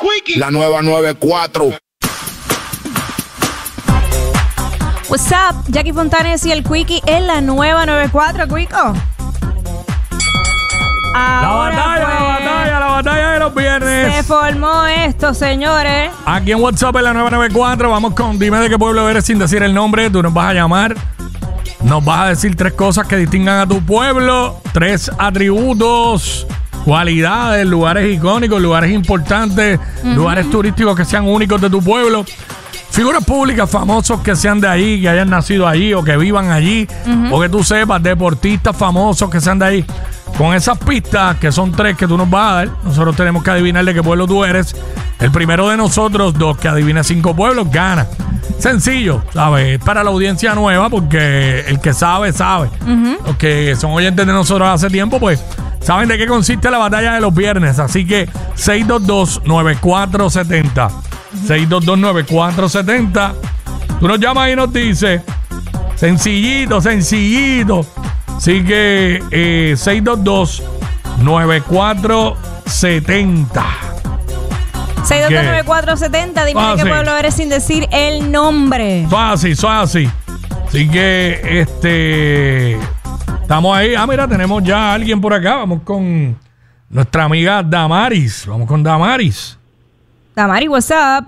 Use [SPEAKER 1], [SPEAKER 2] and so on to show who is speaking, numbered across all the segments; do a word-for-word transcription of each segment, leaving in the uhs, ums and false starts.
[SPEAKER 1] Quickie. La nueva noventa y cuatro.
[SPEAKER 2] What's up, Jackie Fontanes y el Quickie en la nueva noventa y cuatro, Quico.
[SPEAKER 3] La batalla,
[SPEAKER 2] pues,
[SPEAKER 3] la batalla, la batalla de los viernes.
[SPEAKER 2] Se formó esto, señores.
[SPEAKER 3] Aquí en WhatsApp en la nueva noventa y cuatro vamos con dime de qué pueblo eres sin decir el nombre. Tú nos vas a llamar. Nos vas a decir tres cosas que distingan a tu pueblo. Tres atributos, cualidades, lugares icónicos, lugares importantes, uh-huh. lugares turísticos que sean únicos de tu pueblo. Figuras públicas famosos que sean de ahí, que hayan nacido allí o que vivan allí. Uh-huh. O que tú sepas, deportistas famosos que sean de ahí. Con esas pistas, que son tres que tú nos vas a dar, nosotros tenemos que adivinar de qué pueblo tú eres. El primero de nosotros, dos que adivine cinco pueblos, gana. Sencillo, ¿sabes? Para la audiencia nueva, porque el que sabe, sabe. Uh-huh. Los que son oyentes de nosotros hace tiempo, pues saben de qué consiste la batalla de los viernes. Así que seis dos dos, nueve cuatro siete cero. seis dos dos, nueve cuatro siete cero. Tú nos llamas y nos dices, sencillito, sencillito. Así que eh, seis dos dos, nueve cuatro siete cero.
[SPEAKER 2] seis dos dos, nueve cuatro siete cero. Dime de qué pueblo eres sin decir el nombre.
[SPEAKER 3] Fácil, fácil. Así que este estamos ahí. Ah, mira, tenemos ya a alguien por acá. Vamos con nuestra amiga Damaris. Vamos con Damaris.
[SPEAKER 2] Damaris, what's up?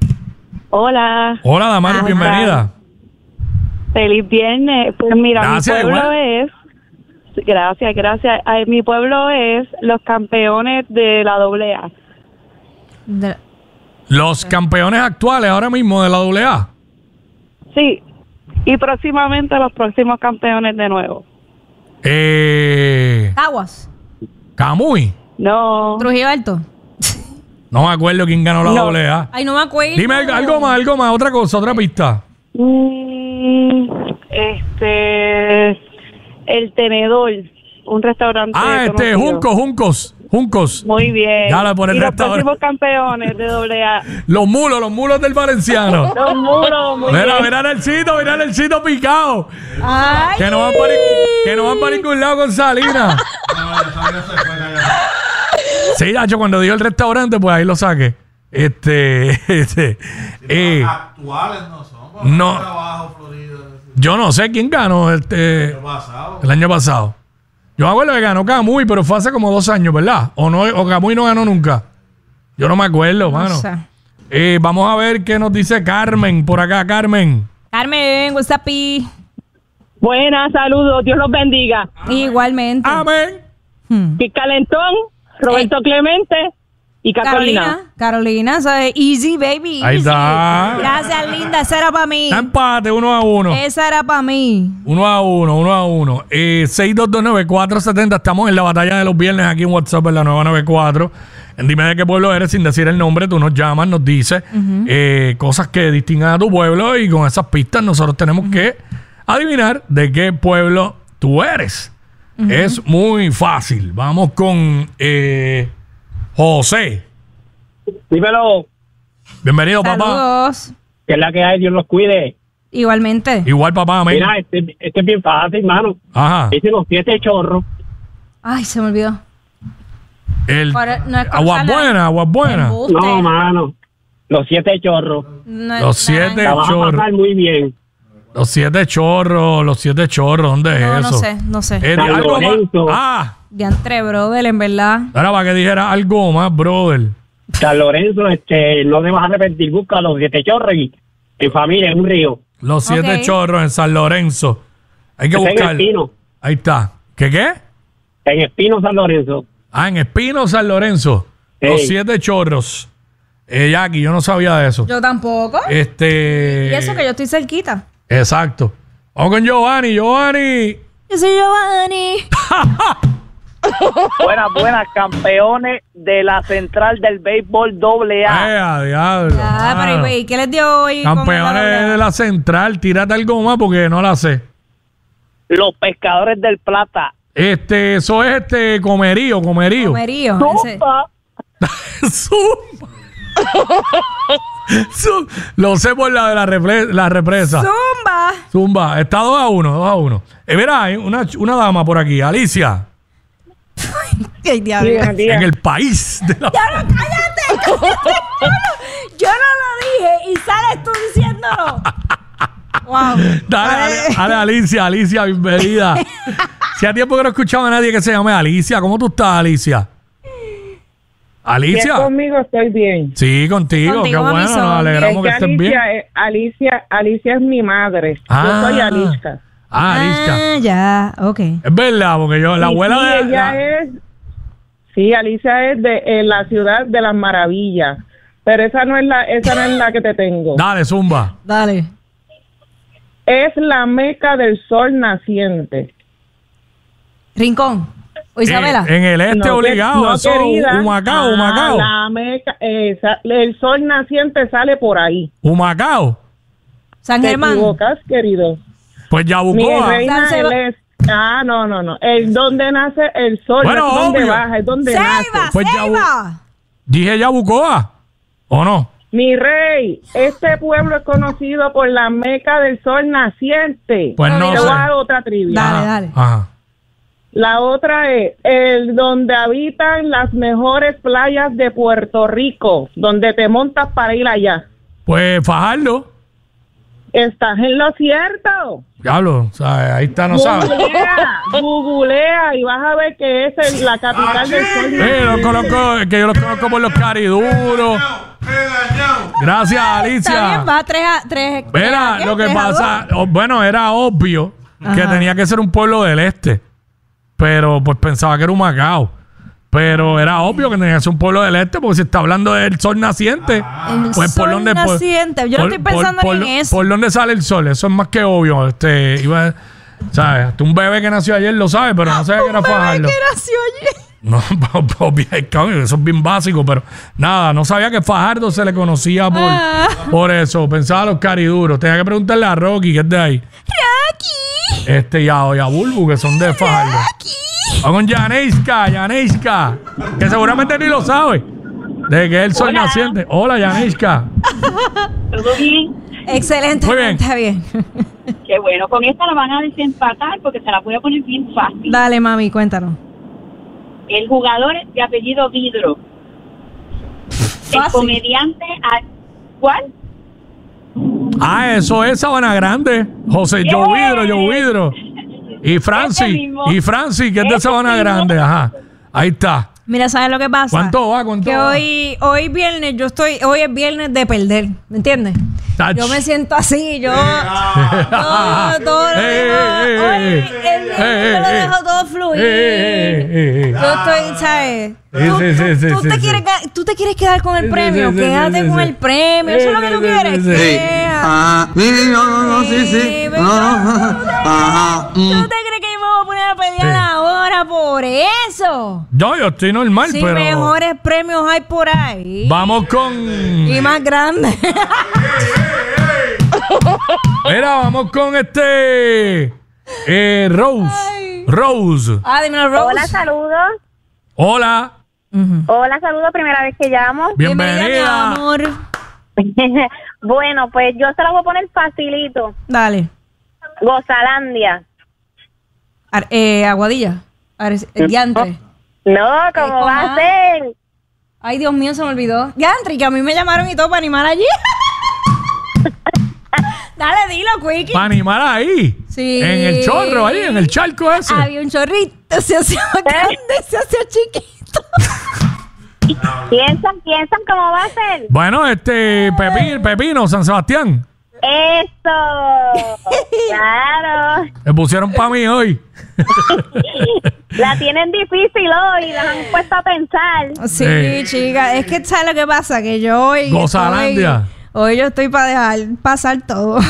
[SPEAKER 4] Hola.
[SPEAKER 3] Hola, Damaris, bienvenida.
[SPEAKER 4] Feliz viernes. Pues mira,
[SPEAKER 3] gracias,
[SPEAKER 4] mi pueblo
[SPEAKER 3] igual.
[SPEAKER 4] es... Gracias, gracias. Ay, mi pueblo es los campeones de la doble A.
[SPEAKER 2] De...
[SPEAKER 3] Los campeones actuales ahora mismo de la doble A.
[SPEAKER 4] Sí. Y próximamente los próximos campeones de nuevo.
[SPEAKER 3] Eh...
[SPEAKER 2] Aguas.
[SPEAKER 3] Camuy.
[SPEAKER 4] No.
[SPEAKER 2] Trujillo Alto.
[SPEAKER 3] No me acuerdo quién ganó la
[SPEAKER 4] No.
[SPEAKER 3] doble A.
[SPEAKER 2] Ay, no me acuerdo.
[SPEAKER 3] Dime algo, algo más, algo más, otra cosa, otra pista.
[SPEAKER 4] Mm, este... El Tenedor. Un restaurante.
[SPEAKER 3] Ah, este,
[SPEAKER 4] conocido.
[SPEAKER 3] Juncos, Juncos, Juncos.
[SPEAKER 4] Muy bien.
[SPEAKER 3] Ya le pone el
[SPEAKER 4] y los
[SPEAKER 3] restaurante.
[SPEAKER 4] próximos campeones de doble A.
[SPEAKER 3] Los mulos, los mulos del Valenciano.
[SPEAKER 4] Los muros, muy
[SPEAKER 3] Mira,
[SPEAKER 4] bien.
[SPEAKER 3] mira Nelsito, mira Nelsito picado.
[SPEAKER 2] Ay.
[SPEAKER 3] Que no van para que no van para ningún lado con Salinas. Sí, Nacho, cuando dio el restaurante, pues ahí lo saqué. Este, este, eh,
[SPEAKER 5] actuales no son.
[SPEAKER 3] no.
[SPEAKER 5] Trabajo, Florida.
[SPEAKER 3] Yo no sé quién ganó este,
[SPEAKER 5] El año pasado.
[SPEAKER 3] el año pasado. Yo me acuerdo que ganó Camuy, pero fue hace como dos años, ¿verdad? O no, o Camuy no ganó nunca. Yo no me acuerdo,
[SPEAKER 2] No
[SPEAKER 3] mano.
[SPEAKER 2] sé.
[SPEAKER 3] Eh, vamos a ver qué nos dice Carmen por acá, Carmen.
[SPEAKER 2] Carmen, what's up, Pi?
[SPEAKER 4] Buenas, saludos. Dios los bendiga.
[SPEAKER 2] Igualmente.
[SPEAKER 3] Amén.
[SPEAKER 2] Hmm.
[SPEAKER 4] Pic Calentón, Roberto
[SPEAKER 2] Ey.
[SPEAKER 4] Clemente y Carolina.
[SPEAKER 2] Carolina, Carolina, soy easy, baby.
[SPEAKER 3] Ahí
[SPEAKER 2] easy.
[SPEAKER 3] está.
[SPEAKER 2] Gracias, linda. Esa era para mí.
[SPEAKER 3] Está empate, uno a uno.
[SPEAKER 2] Esa era para mí.
[SPEAKER 3] Uno a uno, uno a uno. Eh, seis dos dos, nueve cuatro siete cero. Estamos en la batalla de los viernes aquí en WhatsApp en la nueva noventa y cuatro. En Dime de qué pueblo eres sin decir el nombre. Tú nos llamas, nos dices uh-huh. eh, cosas que distingan a tu pueblo y con esas pistas nosotros tenemos uh-huh. que adivinar de qué pueblo tú eres. Uh-huh. Es muy fácil. Vamos con eh, José.
[SPEAKER 6] Dímelo.
[SPEAKER 3] Bienvenido, papá.
[SPEAKER 2] Saludos.
[SPEAKER 6] Que es la que hay, Dios los cuide.
[SPEAKER 2] Igualmente.
[SPEAKER 3] Igual, papá, amén.
[SPEAKER 6] Mira, este, este es bien fácil, mano.
[SPEAKER 3] Ajá.
[SPEAKER 6] Dice los siete chorros.
[SPEAKER 2] Ay, se me olvidó.
[SPEAKER 3] El,
[SPEAKER 2] Ahora, no es
[SPEAKER 3] agua
[SPEAKER 2] cosa
[SPEAKER 3] buena,
[SPEAKER 2] la-
[SPEAKER 3] agua buena.
[SPEAKER 2] Embuste.
[SPEAKER 6] No, mano. Los siete chorros.
[SPEAKER 2] No es
[SPEAKER 3] Los siete
[SPEAKER 6] La vas a
[SPEAKER 3] chorros.
[SPEAKER 6] pasar muy bien.
[SPEAKER 3] Los siete chorros, los siete chorros, ¿dónde es
[SPEAKER 2] No, no
[SPEAKER 3] eso?
[SPEAKER 2] sé, no sé.
[SPEAKER 3] Eh,
[SPEAKER 6] San
[SPEAKER 3] algo más.
[SPEAKER 6] Lorenzo.
[SPEAKER 3] Ah,
[SPEAKER 2] Diantre, brother, en verdad.
[SPEAKER 3] ahora para que dijera algo más, brother.
[SPEAKER 6] San Lorenzo, este, no te vas a arrepentir. Busca los siete chorros y en familia, en un río.
[SPEAKER 3] Los siete
[SPEAKER 2] Ok.
[SPEAKER 3] chorros en San Lorenzo. Hay que
[SPEAKER 6] Está en
[SPEAKER 3] buscar.
[SPEAKER 6] Espino.
[SPEAKER 3] Ahí está. ¿Qué qué?
[SPEAKER 6] En Espino, San Lorenzo.
[SPEAKER 3] Ah, en Espino, San Lorenzo. Los
[SPEAKER 6] Ey.
[SPEAKER 3] siete chorros. Eh, Jackie, yo no sabía de eso.
[SPEAKER 2] Yo tampoco.
[SPEAKER 3] Este.
[SPEAKER 2] Y eso que yo estoy cerquita.
[SPEAKER 3] Exacto. Vamos con Giovanni, Giovanni.
[SPEAKER 2] Yo soy Giovanni.
[SPEAKER 7] Buenas, buenas, campeones de la central del béisbol doble A.
[SPEAKER 3] Eh, a diablo.
[SPEAKER 2] Ah,
[SPEAKER 3] mano.
[SPEAKER 2] pero ¿y qué les dio hoy? con la
[SPEAKER 3] Campeones
[SPEAKER 2] doble A?
[SPEAKER 3] de la central. Tírate algo más porque no la sé.
[SPEAKER 7] Los pescadores del Plata.
[SPEAKER 3] Este, eso es este comerío, comerío.
[SPEAKER 2] Comerío. ese.
[SPEAKER 7] Zumba.
[SPEAKER 3] Zumba. Zum- Lo sé por la de la, repre- la represa.
[SPEAKER 2] Zumba.
[SPEAKER 3] Zumba. Está dos a uno, dos a uno. Eh, mira, hay una, una dama por aquí, Alicia.
[SPEAKER 2] Ay, diablo.
[SPEAKER 3] En el país de la...
[SPEAKER 2] ¡Cállate! Yo no lo dije y sales tú diciéndolo. Wow.
[SPEAKER 3] Dale, dale, dale, Alicia, Alicia, bienvenida. Si a tiempo que no escuchaba a nadie que se llame Alicia, ¿cómo tú estás, Alicia? Alicia.
[SPEAKER 8] Si conmigo estoy bien.
[SPEAKER 3] Sí, contigo,
[SPEAKER 2] Contigo,
[SPEAKER 3] qué bueno,
[SPEAKER 2] Mamison.
[SPEAKER 3] nos alegramos que,
[SPEAKER 8] Es que
[SPEAKER 3] estés bien.
[SPEAKER 8] Alicia, es- Alicia, Alicia es mi madre.
[SPEAKER 3] Ah.
[SPEAKER 8] Yo soy Alicia.
[SPEAKER 3] Ah, Alicia.
[SPEAKER 2] Ah, ya, ok.
[SPEAKER 3] Es verdad, porque yo, la
[SPEAKER 8] Y
[SPEAKER 3] abuela
[SPEAKER 8] sí,
[SPEAKER 3] de...
[SPEAKER 8] ella
[SPEAKER 3] la-
[SPEAKER 8] es, sí, Alicia es de en la ciudad de las maravillas. Pero esa no es la, esa no es la que te tengo.
[SPEAKER 3] Dale, zumba.
[SPEAKER 2] Dale.
[SPEAKER 8] Es la meca del sol naciente.
[SPEAKER 2] Rincón. O Isabela.
[SPEAKER 3] En, en el este
[SPEAKER 8] No,
[SPEAKER 3] obligado,
[SPEAKER 8] no,
[SPEAKER 3] eso,
[SPEAKER 8] querida.
[SPEAKER 3] Humacao,
[SPEAKER 8] Ah,
[SPEAKER 3] Humacao.
[SPEAKER 8] La meca, esa, el sol naciente sale por ahí.
[SPEAKER 3] Humacao.
[SPEAKER 2] San
[SPEAKER 8] Te
[SPEAKER 2] Germán.
[SPEAKER 8] equivocas, querido.
[SPEAKER 3] Pues
[SPEAKER 8] Mi
[SPEAKER 3] Yabucoa.
[SPEAKER 8] reina,
[SPEAKER 2] San
[SPEAKER 8] él
[SPEAKER 2] Seba-
[SPEAKER 8] es... Ah, no, no, no. Es donde nace el sol,
[SPEAKER 3] Bueno,
[SPEAKER 8] no es donde
[SPEAKER 3] obvio.
[SPEAKER 8] baja, es donde nace.
[SPEAKER 2] Ceiba,
[SPEAKER 3] Pues ya-
[SPEAKER 2] Ceiba.
[SPEAKER 3] Dije Yabucoa. ¿O no?
[SPEAKER 8] Mi rey, este pueblo es conocido por la meca del sol naciente.
[SPEAKER 3] Pues no
[SPEAKER 8] Te
[SPEAKER 3] sé.
[SPEAKER 8] voy a dar otra trivia.
[SPEAKER 2] Dale,
[SPEAKER 3] Ajá,
[SPEAKER 2] dale.
[SPEAKER 3] Ajá.
[SPEAKER 8] La otra es el donde habitan las mejores playas de Puerto Rico, donde te montas para ir allá.
[SPEAKER 3] Pues Fajardo.
[SPEAKER 8] Estás en lo cierto.
[SPEAKER 3] Diablo, o sea, ahí está, no sabe.
[SPEAKER 8] Googlea, googlea y vas a ver que esa es la capital del sol.
[SPEAKER 3] Eh, los conozco, que yo los conozco por los cariduros.
[SPEAKER 5] Regañado.
[SPEAKER 3] Gracias,
[SPEAKER 2] Está
[SPEAKER 3] Alicia.
[SPEAKER 2] bien, va tres a tres.
[SPEAKER 3] Mira,
[SPEAKER 2] ¿qué?
[SPEAKER 3] lo que
[SPEAKER 2] ¿Tres a dos?
[SPEAKER 3] pasa, o- bueno, era obvio que
[SPEAKER 2] Ajá.
[SPEAKER 3] tenía que ser un pueblo del este, pero pues pensaba que era un Macao. Pero era obvio que tenía que ser un pueblo del este, porque si está hablando del sol naciente,
[SPEAKER 2] El
[SPEAKER 3] pues por
[SPEAKER 2] sol
[SPEAKER 3] donde por-
[SPEAKER 2] naciente. Yo no
[SPEAKER 3] por-
[SPEAKER 2] estoy pensando
[SPEAKER 3] por,
[SPEAKER 2] ni
[SPEAKER 3] por-
[SPEAKER 2] en eso.
[SPEAKER 3] por dónde sale el sol, eso es más que obvio. Este, iba, ¿sabes? Hasta un bebé que nació ayer lo sabe, pero no sabe que era
[SPEAKER 2] Un bebé
[SPEAKER 3] Fajardo.
[SPEAKER 2] que nació allí.
[SPEAKER 3] No, obvio, eso es bien básico, pero nada, no sabía que Fajardo se le conocía por,
[SPEAKER 2] Ah.
[SPEAKER 3] por eso. Pensaba los cariduros. Tenía que preguntarle a Rocky, que es de ahí.
[SPEAKER 2] Rocky.
[SPEAKER 3] Este y a, y a Bulbu, que son de Fajardo.
[SPEAKER 2] Rocky.
[SPEAKER 3] Vamos con Yaneiska, Yaneiska, que seguramente ni lo sabe. De que es el sol
[SPEAKER 4] Hola.
[SPEAKER 3] naciente. Hola, Yaneiska.
[SPEAKER 4] ¿Todo bien?
[SPEAKER 2] Excelente.
[SPEAKER 3] Muy bien.
[SPEAKER 2] Está bien.
[SPEAKER 4] Qué bueno. Con esta la van a desempatar porque se la voy a poner bien fácil.
[SPEAKER 2] Dale, mami, cuéntanos.
[SPEAKER 4] El jugador de apellido Vidro. El
[SPEAKER 2] Fácil.
[SPEAKER 4] comediante... a- ¿Cuál?
[SPEAKER 3] Ah, eso es Sabana Grande. José
[SPEAKER 4] ¡Eh!
[SPEAKER 3] Joe Vidro, Joe Vidro. Y
[SPEAKER 4] Ese
[SPEAKER 3] Francis.
[SPEAKER 4] mismo.
[SPEAKER 3] Y Francis, que es de
[SPEAKER 4] Ese
[SPEAKER 3] Sabana
[SPEAKER 4] mismo.
[SPEAKER 3] Grande. Ajá. Ahí está.
[SPEAKER 2] Mira, ¿sabes lo que pasa?
[SPEAKER 3] ¿Cuánto va? ¿Cuánto
[SPEAKER 2] Que
[SPEAKER 3] va?
[SPEAKER 2] hoy, hoy viernes, yo estoy, hoy es viernes de perder, ¿me entiendes?
[SPEAKER 3] Tach.
[SPEAKER 2] Yo me siento así, yo, yo todo lo
[SPEAKER 3] Ey,
[SPEAKER 2] dejo,
[SPEAKER 3] ey, ey,
[SPEAKER 2] hoy
[SPEAKER 3] ey,
[SPEAKER 2] el-
[SPEAKER 3] ey,
[SPEAKER 2] yo lo
[SPEAKER 3] ey,
[SPEAKER 2] dejo todo fluir.
[SPEAKER 3] Eh, eh, eh, eh.
[SPEAKER 2] Yo estoy, ¿sabes?
[SPEAKER 3] Sí,
[SPEAKER 2] Tú,
[SPEAKER 3] sí, sí, sí,
[SPEAKER 2] tú
[SPEAKER 3] sí,
[SPEAKER 2] te
[SPEAKER 3] sí.
[SPEAKER 2] quieres, ga- tú te quieres quedar con el
[SPEAKER 3] Sí,
[SPEAKER 2] premio,
[SPEAKER 3] sí, sí,
[SPEAKER 2] quédate
[SPEAKER 3] sí, sí,
[SPEAKER 2] con
[SPEAKER 3] sí.
[SPEAKER 2] el premio, eso es lo que tú
[SPEAKER 3] Sí, sí,
[SPEAKER 2] quieres.
[SPEAKER 3] sí, sí.
[SPEAKER 2] Queda.
[SPEAKER 9] Ah, sí, no, no, no, sí, sí.
[SPEAKER 2] Sí,
[SPEAKER 9] No, no, ajá.
[SPEAKER 2] ¿Tú
[SPEAKER 9] mm.
[SPEAKER 2] te crees que yo me voy a poner a pelear
[SPEAKER 3] Sí.
[SPEAKER 2] ahora por eso?
[SPEAKER 3] Yo, yo estoy normal,
[SPEAKER 2] Si
[SPEAKER 3] pero.
[SPEAKER 2] mejores premios hay por ahí.
[SPEAKER 3] Vamos con.
[SPEAKER 2] Y más grandes.
[SPEAKER 3] Mira, vamos con este. Eh, Rose.
[SPEAKER 2] Ay.
[SPEAKER 3] Rose.
[SPEAKER 2] Ah, dímelo, Rose.
[SPEAKER 10] Hola, saludos.
[SPEAKER 3] Hola.
[SPEAKER 2] Ujú.
[SPEAKER 10] Hola, saludos, primera vez que llamo.
[SPEAKER 2] Bienvenida, mi
[SPEAKER 3] Bienvenida.
[SPEAKER 2] amor.
[SPEAKER 10] Bueno, pues yo se la voy a poner facilito.
[SPEAKER 2] Dale.
[SPEAKER 10] Gozalandia.
[SPEAKER 2] Ar- eh, Aguadilla. Ar- Diantre.
[SPEAKER 10] No, ¿cómo
[SPEAKER 2] Eh,
[SPEAKER 10] va a
[SPEAKER 2] ¿cómo?
[SPEAKER 10] ser?
[SPEAKER 2] Ay, Dios mío, se me olvidó. Diantre, que a mí me llamaron y todo para animar allí. Dale, dilo, Quickie.
[SPEAKER 3] Para animar ahí.
[SPEAKER 2] Sí.
[SPEAKER 3] En el chorro, ahí, en el charco ese.
[SPEAKER 2] Había un chorrito, se hacía grande, se hacía chiquito.
[SPEAKER 10] Piensan, piensan cómo va a ser.
[SPEAKER 3] Bueno, este. Pepino, Pepino, San Sebastián.
[SPEAKER 10] Eso. Claro.
[SPEAKER 3] Me pusieron para mí hoy.
[SPEAKER 10] La tienen difícil hoy, las han puesto a pensar.
[SPEAKER 2] Sí,
[SPEAKER 3] Eh.
[SPEAKER 2] chica, es que ¿sabes lo que pasa? Que yo hoy...
[SPEAKER 3] Gozalandia.
[SPEAKER 2] Hoy, hoy yo estoy para dejar pasar todo.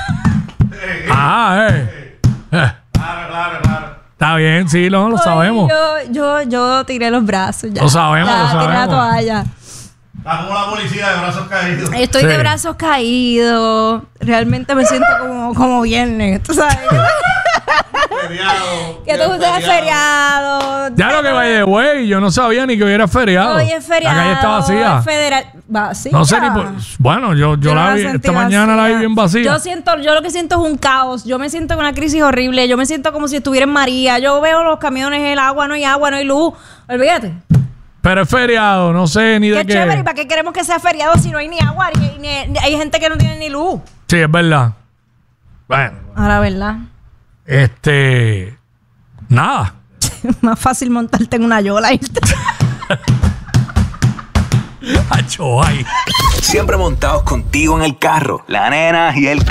[SPEAKER 3] Ah, eh. Eh,
[SPEAKER 5] Claro, claro, claro.
[SPEAKER 3] Está bien, sí, lo, lo
[SPEAKER 2] Hoy
[SPEAKER 3] sabemos.
[SPEAKER 2] Yo, yo, yo tiré los brazos ya.
[SPEAKER 3] Lo sabemos,
[SPEAKER 2] Ya,
[SPEAKER 3] lo
[SPEAKER 2] tiré la
[SPEAKER 3] sabemos.
[SPEAKER 2] toalla.
[SPEAKER 5] Está como la policía de brazos caídos.
[SPEAKER 2] Estoy
[SPEAKER 3] Sí.
[SPEAKER 2] de brazos caídos. Realmente me siento como, como viernes. ¿Tú sabes?
[SPEAKER 5] Feriado.
[SPEAKER 2] Que tú estés feriado.
[SPEAKER 3] Ya lo que vaya, güey, yo no sabía ni que hubiera feriado.
[SPEAKER 2] Hoy es feriado.
[SPEAKER 3] La calle está vacía.
[SPEAKER 2] es federal. Vacía.
[SPEAKER 3] No sé ni por... Bueno, yo, yo,
[SPEAKER 2] Yo
[SPEAKER 3] la
[SPEAKER 2] no
[SPEAKER 3] vi,
[SPEAKER 2] sentí
[SPEAKER 3] esta mañana la vi bien vacía.
[SPEAKER 2] Yo siento, yo lo que siento es un caos. Yo me siento con una crisis horrible. Yo me siento como si estuviera en María. Yo veo los camiones, el agua, no hay agua, no hay luz. Olvídate.
[SPEAKER 3] Pero es feriado, no sé ni de
[SPEAKER 2] qué
[SPEAKER 3] qué.
[SPEAKER 2] chévere, ¿y para qué queremos que sea feriado si no hay ni agua? Ni, ni- ni- hay gente que no tiene ni luz.
[SPEAKER 3] Sí, es verdad. Bueno,
[SPEAKER 2] Ahora, ¿verdad?
[SPEAKER 3] este... Nada.
[SPEAKER 2] Más fácil montarte en una yola e irte.
[SPEAKER 3] Acho, ay.
[SPEAKER 11] Siempre montados contigo en el carro. La nena y el